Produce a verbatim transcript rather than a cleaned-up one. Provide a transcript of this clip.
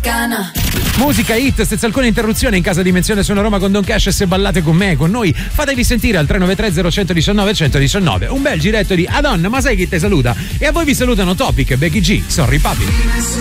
americana. Musica hit senza alcuna interruzione in casa Dimensione Suona Roma con Don Cash. E se ballate con me, con noi, fatevi sentire al tre nove tre zero uno uno nove uno uno nove. Un bel giretto di Adonna, ma sai chi te saluta? E a voi vi salutano Topic, Becky G, Sorry Papi.